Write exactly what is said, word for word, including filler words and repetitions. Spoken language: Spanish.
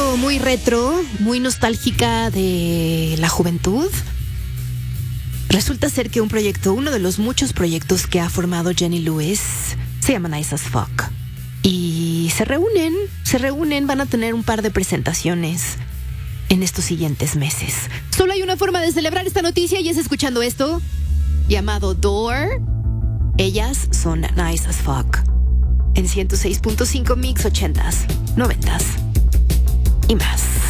foto muy retro, muy nostálgica de la juventud. Resulta ser que un proyecto, uno de los muchos proyectos que ha formado Jenny Lewis, se llama Nice as Fuck. Y se reúnen, se reúnen, van a tener un par de presentaciones en estos siguientes meses. Solo hay una forma de celebrar esta noticia y es escuchando esto, llamado Door. Ellas son Nice as Fuck. En ciento seis punto cinco Mix ochentas, noventas y más.